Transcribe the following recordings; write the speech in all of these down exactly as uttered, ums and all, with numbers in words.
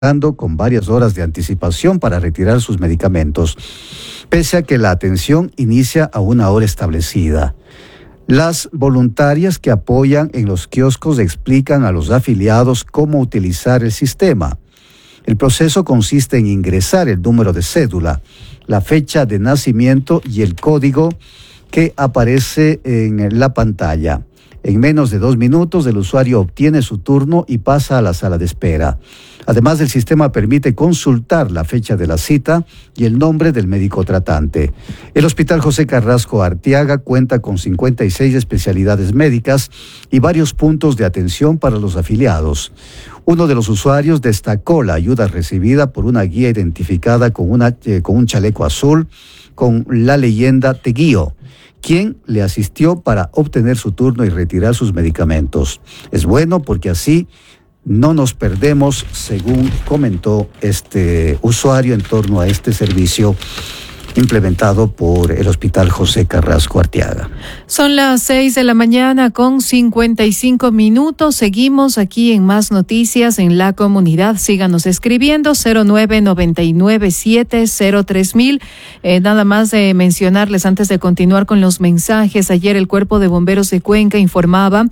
con varias horas de anticipación para retirar sus medicamentos, pese a que la atención inicia a una hora establecida. Las voluntarias que apoyan en los kioscos explican a los afiliados cómo utilizar el sistema. El proceso consiste en ingresar el número de cédula, la fecha de nacimiento y el código que aparece en la pantalla. En menos de dos minutos, el usuario obtiene su turno y pasa a la sala de espera. Además, el sistema permite consultar la fecha de la cita y el nombre del médico tratante. El Hospital José Carrasco Arteaga cuenta con cincuenta y seis especialidades médicas y varios puntos de atención para los afiliados. Uno de los usuarios destacó la ayuda recibida por una guía identificada con, una, eh, con un chaleco azul con la leyenda Te Guío, quien le asistió para obtener su turno y retirar sus medicamentos. Es bueno porque así no nos perdemos, según comentó este usuario en torno a este servicio implementado por el Hospital José Carrasco Arteaga. Son las seis de la mañana con cincuenta y cinco minutos. Seguimos aquí en Más Noticias en la comunidad. Síganos escribiendo cero nueve nueve nueve siete cero tres mil. Eh, nada más de mencionarles antes de continuar con los mensajes. Ayer el Cuerpo de Bomberos de Cuenca informaba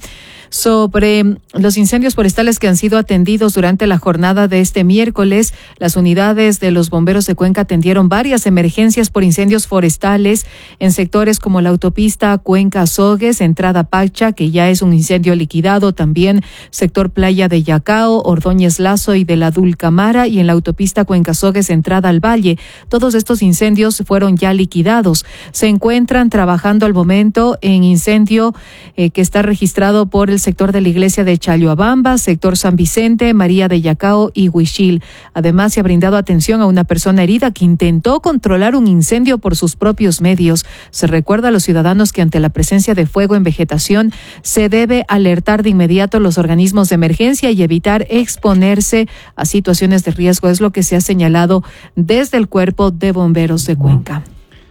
sobre los incendios forestales que han sido atendidos durante la jornada de este miércoles. Las unidades de los bomberos de Cuenca atendieron varias emergencias por incendios forestales en sectores como la autopista Cuenca-Sogues, entrada Pacha, que ya es un incendio liquidado, también sector Playa de Yacao, Ordóñez Lazo y de la Dulcamara, y en la autopista Cuenca-Sogues, entrada al Valle. Todos estos incendios fueron ya liquidados. Se encuentran trabajando al momento en incendio eh, que está registrado por el sector de la iglesia de Chalhuabamba, sector San Vicente, María de Yacao y Huichil. Además, se ha brindado atención a una persona herida que intentó controlar un incendio por sus propios medios. Se recuerda a los ciudadanos que ante la presencia de fuego en vegetación se debe alertar de inmediato a los organismos de emergencia y evitar exponerse a situaciones de riesgo. Es lo que se ha señalado desde el Cuerpo de Bomberos de Cuenca.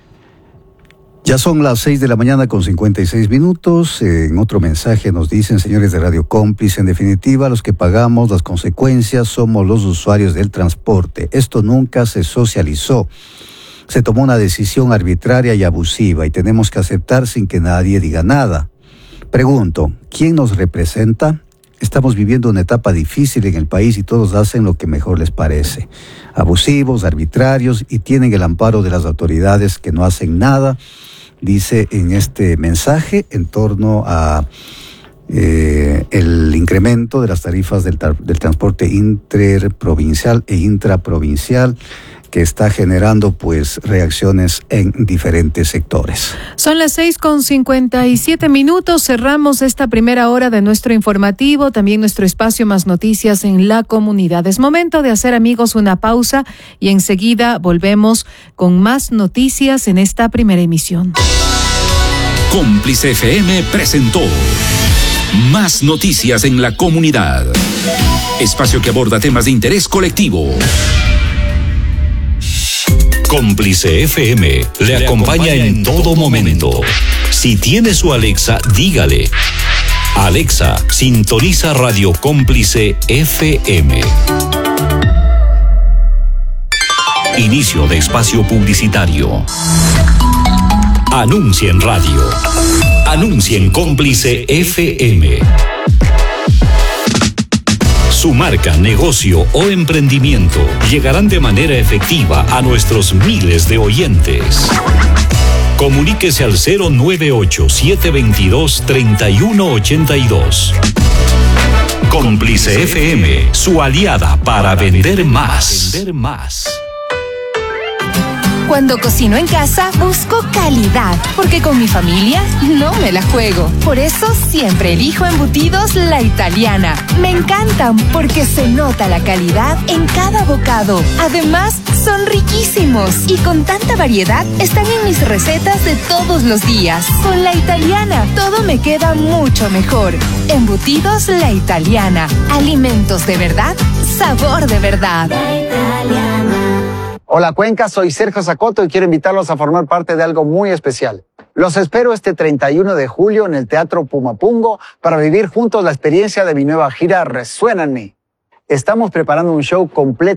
Ya son las seis de la mañana con cincuenta y seis minutos. En otro mensaje nos dicen, señores de Radio Cómplice, en definitiva, los que pagamos las consecuencias somos los usuarios del transporte. Esto nunca se socializó. Se tomó una decisión arbitraria y abusiva y tenemos que aceptar sin que nadie diga nada. Pregunto, ¿quién nos representa? Estamos viviendo una etapa difícil en el país y todos hacen lo que mejor les parece. Abusivos, arbitrarios y tienen el amparo de las autoridades que no hacen nada, dice en este mensaje en torno a eh, el incremento de las tarifas del, del transporte interprovincial e intraprovincial, que está generando pues reacciones en diferentes sectores. Son las seis con cincuenta y siete minutos. Cerramos esta primera hora de nuestro informativo, también nuestro espacio Más Noticias en la comunidad. Es momento de hacer, amigos, una pausa y enseguida volvemos con más noticias en esta primera emisión. Cómplice F M presentó Más Noticias en la comunidad. Espacio que aborda temas de interés colectivo. Cómplice F M le acompaña en todo momento. Si tiene su Alexa, dígale: Alexa, sintoniza Radio Cómplice F M. Inicio de espacio publicitario. Anuncia en radio. Anuncia en Cómplice F M. Su marca, negocio o emprendimiento llegarán de manera efectiva a nuestros miles de oyentes. Comuníquese al cero nueve ocho, siete dos dos, tres uno ocho dos. Cómplice F M, su aliada para vender más. Vender más. Cuando cocino en casa, busco calidad, porque con mi familia no me la juego. Por eso siempre elijo Embutidos La Italiana. Me encantan porque se nota la calidad en cada bocado. Además, son riquísimos y con tanta variedad están en mis recetas de todos los días. Con La Italiana, todo me queda mucho mejor. Embutidos La Italiana. Alimentos de verdad, sabor de verdad. La Italiana. Hola Cuenca, soy Sergio Zacoto y quiero invitarlos a formar parte de algo muy especial. Los espero este treinta y uno de julio en el Teatro Pumapungo para vivir juntos la experiencia de mi nueva gira Resuena en mí. Estamos preparando un show completo